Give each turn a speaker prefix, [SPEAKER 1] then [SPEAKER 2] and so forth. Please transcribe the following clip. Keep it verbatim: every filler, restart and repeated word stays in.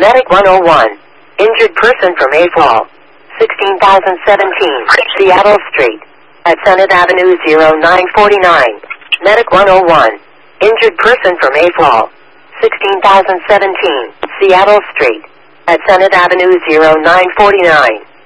[SPEAKER 1] Medic one oh one. Injured person from Mayfall. sixteen thousand seventeen. Seattle Street. At Senate Avenue zero nine forty-nine. Medic one oh one. Injured person from Mayfall. sixteen thousand seventeen. Seattle Street. At Senate Avenue zero nine forty-nine.